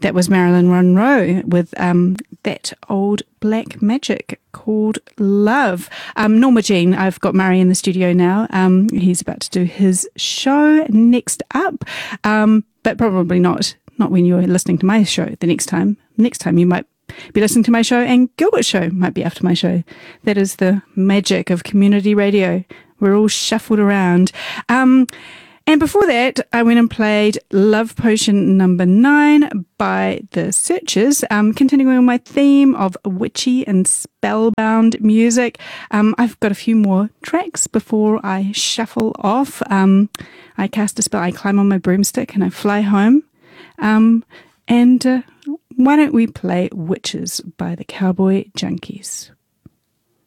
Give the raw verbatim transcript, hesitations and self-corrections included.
That was Marilyn Monroe with um, that old black magic called Love. Um, Norma Jean, I've got Murray in the studio now. Um, he's about to do his show next up, um, but probably not not when you're listening to my show the next time. Next time you might be listening to my show and Gilbert's show might be after my show. That is the magic of community radio. We're all shuffled around. Um, And before that, I went and played Love Potion number nine by The Searchers, um, continuing on my theme of witchy and spellbound music. Um, I've got a few more tracks before I shuffle off. Um, I cast a spell, I climb on my broomstick and I fly home. Um, and uh, why don't we play Witches by the Cowboy Junkies?